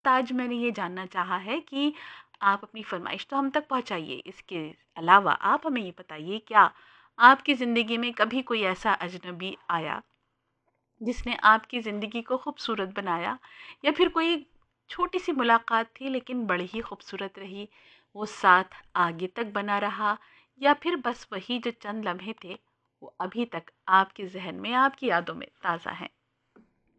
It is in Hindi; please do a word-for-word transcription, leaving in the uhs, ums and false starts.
आज मैंने ये जानना चाहा है कि आप अपनी फ़रमाइश तो हम तक पहुँचाइए, इसके अलावा आप हमें ये बताइए, क्या आपकी ज़िंदगी में कभी कोई ऐसा अजनबी आया जिसने आपकी ज़िंदगी को खूबसूरत बनाया, या फिर कोई छोटी-सी मुलाकात थी लेकिन बड़ी ही खूबसूरत रही, वो साथ आगे तक बना रहा, या फिर बस वही जो चंद लम्हे थे वो अभी तक आपके ज़हन में, आपकी यादों में ताज़ा हैं?